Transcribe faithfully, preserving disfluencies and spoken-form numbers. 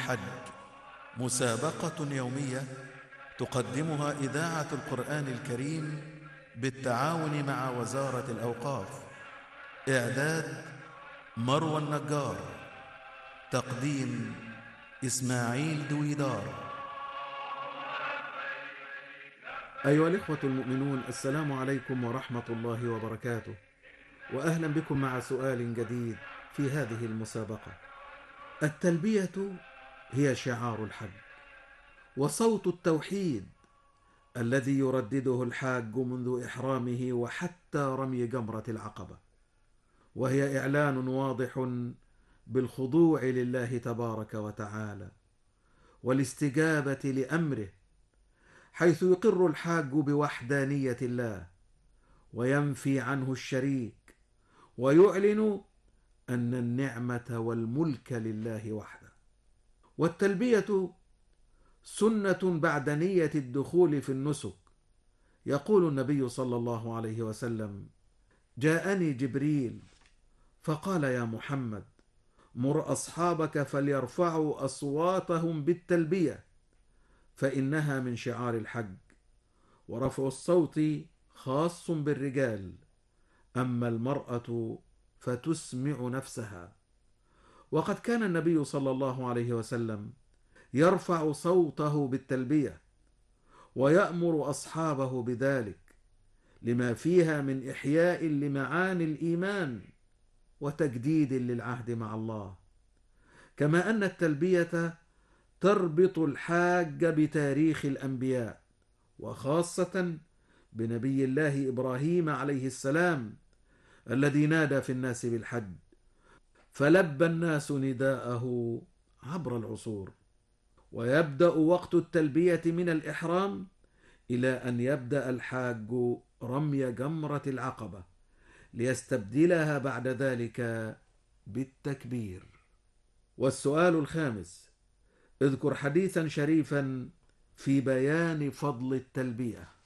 الحج، مسابقة يومية تقدمها إذاعة القرآن الكريم بالتعاون مع وزارة الأوقاف. إعداد مروى النجار، تقديم إسماعيل دويدار. أيها الإخوة المؤمنون، السلام عليكم ورحمة الله وبركاته، وأهلا بكم مع سؤال جديد في هذه المسابقة. التلبية هي شعار الحج وصوت التوحيد الذي يردده الحاج منذ إحرامه وحتى رمي جمرة العقبة، وهي إعلان واضح بالخضوع لله تبارك وتعالى والاستجابة لأمره، حيث يقر الحاج بوحدانية الله وينفي عنه الشريك ويعلن أن النعمة والملك لله وحده. والتلبية سنة بعد نية الدخول في النسك. يقول النبي صلى الله عليه وسلم: جاءني جبريل فقال يا محمد مر أصحابك فليرفعوا أصواتهم بالتلبية فإنها من شعار الحج، ورفع الصوت خاص بالرجال، أما المرأة فتسمع نفسها. وقد كان النبي صلى الله عليه وسلم يرفع صوته بالتلبية ويأمر أصحابه بذلك، لما فيها من إحياء لمعاني الإيمان وتجديد للعهد مع الله. كما أن التلبية تربط الحاج بتاريخ الأنبياء، وخاصة بنبي الله إبراهيم عليه السلام الذي نادى في الناس بالحج، فلبى الناس نداءه عبر العصور. ويبدأ وقت التلبية من الإحرام إلى أن يبدأ الحاج رمي جمرة العقبة، ليستبدلها بعد ذلك بالتكبير. والسؤال الخامس: اذكر حديثا شريفا في بيان فضل التلبية.